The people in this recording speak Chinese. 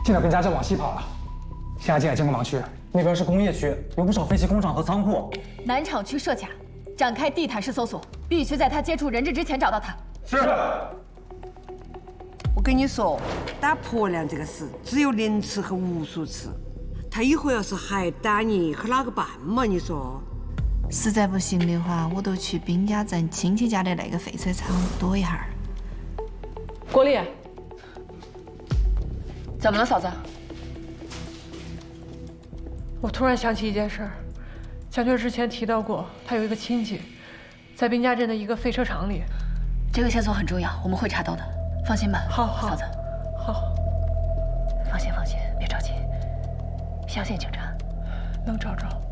进了兵家镇往西跑了，现在进了金库盲区，那边是工业区，有不少废弃工厂和仓库。 南厂区设卡，展开地毯式搜索，必须在他接触人质之前找到他。 是。 我跟你说，打婆娘这个事只有0次和无数次。他以后要是还打你，可哪个办嘛？你说？ 实在不行的话，我都去兵家镇亲戚家的那个废车厂躲一下。 郭丽， 怎么了，嫂子？ 我突然想起一件事儿，蒋娟之前提到过，她有一个亲戚，在兵家镇的一个废车厂里。 这个线索很重要，我们会查到的，放心吧。 好， 嫂子。 好。 放心，别着急，相信警察， 能找着。